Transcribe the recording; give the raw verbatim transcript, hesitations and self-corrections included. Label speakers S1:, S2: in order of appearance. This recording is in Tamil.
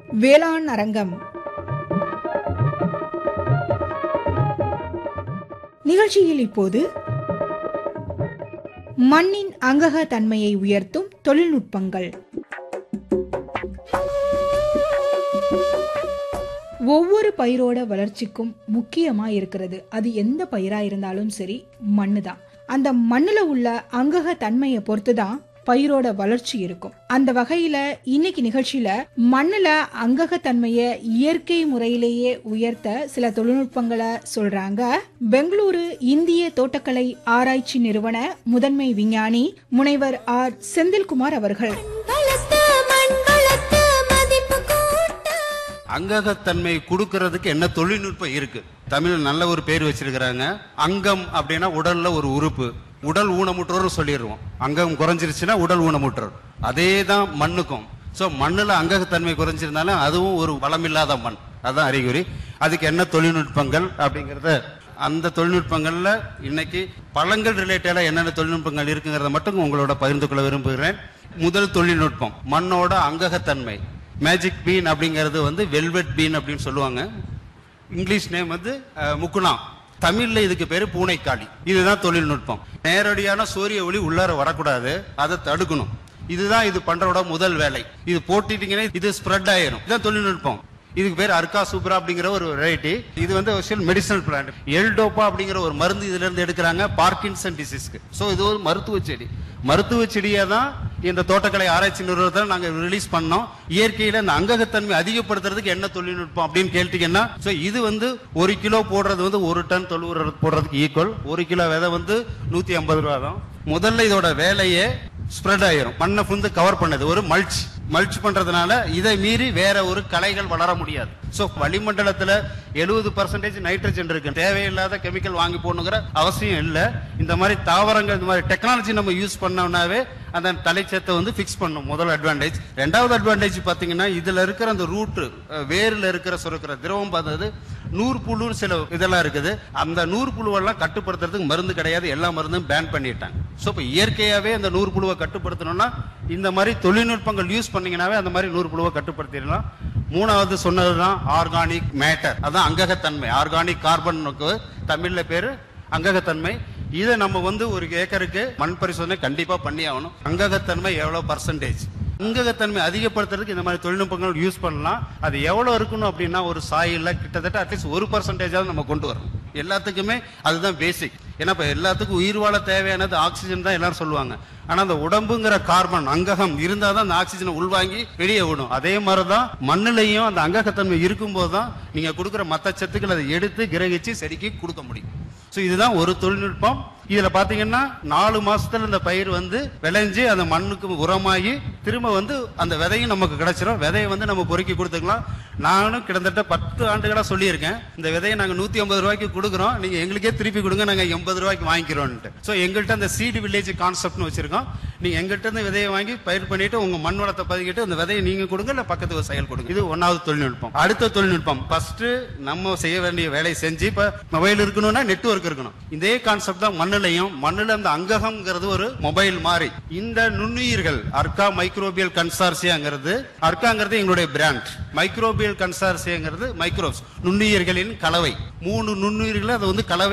S1: வேளாண் அரங்கம் நிகழ்ச்சியில் இப்போது மண்ணின் அங்கக தன்மையை உயர்த்தும் தொழில்நுட்பங்கள். ஒவ்வொரு பயிரோட வளர்ச்சிக்கும் முக்கியமா இருக்கிறது, அது எந்த பயிரா இருந்தாலும் சரி, மண்ணு தான். அந்த மண்ணுல உள்ள அங்கக தன்மையை பொறுத்துதான் பயிரோட வளர்ச்சி இருக்கும். அந்த வகையில இன்னைக்கு நிகழ்ச்சியில மண்ணுல அங்ககத்தன்மைய இயற்கை முறையிலேயே உயர்த்த சில தொழில்நுட்பங்களை சொல்றாங்க. பெங்களூரு இந்திய தோட்டக்கலை ஆராய்ச்சி நிறுவன முதன்மை விஞ்ஞானி முனைவர் ஆர் செந்தில்குமார் அவர்கள்.
S2: அங்ககத்தன்மை கொடுக்கறதுக்கு என்ன தொழில்நுட்பம் இருக்கு? தமிழ் நல்ல ஒரு பேர் வச்சிருக்கிறாங்க. அங்கம் அப்படின்னா உடல்ல ஒரு உறுப்பு. உடல் ஊனமுற்றோர் சொல்லிடுவோம். அங்கம் குறைஞ்சிருச்சுன்னா உடல் ஊனமுற்றோர். அதே தான் மண்ணுக்கும். சோ மண்ணுல அங்ககத்தன்மை குறைஞ்சிருந்தாலும் அதுவும் ஒரு வளமில்லாத மண். அதான் அறிகுறி. அதுக்கு என்ன தொழில்நுட்பங்கள் அப்படிங்கறத, அந்த தொழில்நுட்பங்கள்ல இன்னைக்கு பழங்கள் ரிலேட்டடா என்னென்ன தொழில்நுட்பங்கள் இருக்குங்கிறத மட்டும் உங்களோட பகிர்ந்து கொள்ள விரும்புகிறேன். முதல் தொழில்நுட்பம் மண்ணோட அங்ககத்தன்மை. மேஜிக் பீன் அப்படிங்கிறது வந்து வெல்வெட் பீன் அப்படின்னு சொல்லுவாங்க. இங்கிலீஷ் நேம் வந்து முக்குனா. தமிழ்ல இதுக்கு பேரு பூனைக்காளி. இதுதான் தொழில்நுட்பம். நேரடியான சூரிய ஒளி உள்ளார வரக்கூடாது, அதை தடுக்கணும். இதுதான் இது பண்றோட முதல் வேலை. இது போட்டிட்டீங்கன்னா இது ஸ்ப்ரெட் ஆயிரும். இதுதான் தொழில்நுட்பம். இதுக்கு பேர் அர்கா சூப்ரா அப்படிங்கிற ஒரு வெரைட்டி. இது வந்து மெடிசனல் பிளான்ட். எல்டோப்பா அப்படிங்கிற ஒரு மருந்து இதுல இருந்து எடுக்கிறாங்க பார்க்கின்சன் டிசீஸ்க்கு. சோ இது ஒரு மருத்துவ செடி. மருத்துவ செடியை தான் இந்த தோட்டக்கலை ஆராய்ச்சி நிறுவனத்தில் நாங்க ரிலீஸ் பண்ணோம். இயற்கையில இந்த அங்ககத்தன்மை அதிகப்படுத்துறதுக்கு என்ன தொழில்நுட்பம் அப்படின்னு கேட்டீங்கன்னா, இது வந்து ஒரு கிலோ போடுறது வந்து ஒரு டன் தொழு போடுறதுக்கு ஈக்குவல். ஒரு கிலோ விதை வந்து நூத்தி ஐம்பது ரூபா தான். முதல்ல இதோட வேலையே ஸ்ப்ரெட் ஆயிரும். மண்ணை வந்து கவர் பண்ணது ஒரு மல்ச். மல்ச் பண்றதுனால இதை மீறி வேற ஒரு களைகள் வளர முடியாது. சோ வளிமண்டலத்துல எழுபது பர்சன்டேஜ் நைட்ரஜன் இருக்கு. தேவையில்லாத கெமிக்கல் வாங்கி போடணுங்கிற அவசியம் இல்ல. இந்த மாதிரி தாவரங்கள், இந்த மாதிரி டெக்னாலஜி நம்ம யூஸ் பண்ணோம்னாவே அந்த தலைச்சத்தை வந்து பிக்ஸ் பண்ணும். முதல் அட்வான்டேஜ். ரெண்டாவது அட்வான்டேஜ் பாத்தீங்கன்னா, இதுல இருக்கிற அந்த ரூட், வேர்ல இருக்கிற சுரக்கிற திரவம் பார்த்தது நூறு புழு சில இதெல்லாம் இருக்குது. அந்த நூறு புழுவெல்லாம் கட்டுப்படுத்துறதுக்கு மருந்து கிடையாது. எல்லா மருந்தும் பேன் பண்ணிட்டாங்க. சோ இப்ப இயற்கையாவே அந்த நூறு புழுவை கட்டுப்படுத்தணும்னா இந்த மாதிரி தொழில்நுட்பங்கள் யூஸ் பண்ணீங்கன்னாவே அந்த மாதிரி நூறு புழுவை கட்டுப்படுத்திடலாம். மூணாவது சொன்னதுதான் ஆர்கானிக் மேட்டர். அதான் அங்ககத்தன்மை. ஆர்கானிக் கார்பனுக்கு தமிழ்ல பேரு அங்ககத்தன்மை. இதை நம்ம வந்து ஒரு ஏக்கருக்கு மண் பரிசோதனை கண்டிப்பா பண்ணி ஆகணும். அங்ககத்தன்மை எவ்வளவு பர்சன்டேஜ், அங்ககத்தன்மை அதிகப்படுத்துறதுக்கு இந்த மாதிரி தொழில்நுட்பங்கள் யூஸ் பண்ணலாம். அது எவ்வளவு இருக்கணும் அப்படின்னா, ஒரு சாயில கிட்டத்தட்ட அட்லீஸ்ட் ஒரு பர்சன்டேஜாவது நம்ம கொண்டு வரணும். எல்லாத்துக்குமே அதுதான் பேசிக். ஏன்னா இப்ப எல்லாத்துக்கும் உயிர் வாழ தேவையானது ஆக்சிஜன் தான் எல்லாரும் சொல்லுவாங்க. ஆனா அந்த உடம்புங்கிற கார்பன் அங்ககம் இருந்தாதான் அந்த ஆக்சிஜனை உள்வாங்கி வெளியே விடும். அதே மாதிரிதான் மண்ணிலையும் அந்த அங்ககத்தன்மை இருக்கும் போதுதான் நீங்க கொடுக்குற மத்த சத்துக்கள் அதை எடுத்து கிரகிச்சு செடிக்கு கொடுக்க முடியும். சோ இதுதான் ஒரு தொழில்நுட்பம். இதுல பாத்தீங்கன்னா நாலு மாசத்துல இந்த பயிர் வந்து விளைஞ்சு அந்த மண்ணுக்கு உரமாகி திரும்ப வந்து அந்த விதையும் நமக்கு கிடைச்சிடும். விதையை வந்து நம்ம பொறுக்கி கொடுத்துக்கலாம். நானும் கிட்டத்தட்ட பத்து ஆண்டுகளா சொல்லியிருக்கேன், இந்த விதையை நாங்க நூத்தி ஐம்பது ரூபாய்க்கு கொடுக்குறோம், நீங்க எங்களுக்கே திருப்பி கொடுங்க, நாங்க எண்பது ரூபாய்க்கு வாங்கிக்கிறோம். சோ எங்கள்கிட்ட அந்த சீடு வில்லேஜ் கான்செப்ட்னு வச்சிருக்கோம். நீங்க எங்கள்கிட்ட இருந்து விதையை வாங்கி பயிர் பண்ணிட்டு உங்க மண் வளத்தை பதிக்கிட்டு அந்த விதையை நீங்க கொடுங்க, இல்ல பக்கத்து விவசாயிகள் கொடுங்க. இது ஒன்னாவது தொழில்நுட்பம். அடுத்த தொழில்நுட்பம், ஃபர்ஸ்ட் நம்ம செய்ய வேண்டிய வேலையை செஞ்சு, இப்ப மொபைல் இருக்கணும்னா நெட்வொர்க் இருக்கணும். இதே கான்செப்ட் தான் மண்ணுலையும். மண்ணுல அந்த அங்ககம்ங்கிறது ஒரு மொபைல் மாதிரி. இந்த நுண்ணுயிர்கள் அர்கா மைக்ரோபியல் கன்சார்சியாங்கிறது, அர்காங்கிறது எங்களுடைய பிராண்ட், மைக்ரோபியல் கன்சார்சியாங்கிறது மைக்ரோப்ஸ், நுண்ணுயிர்களின் கலவை. மூணு நுண்ணுயிர்களை அதை வந்து கலவை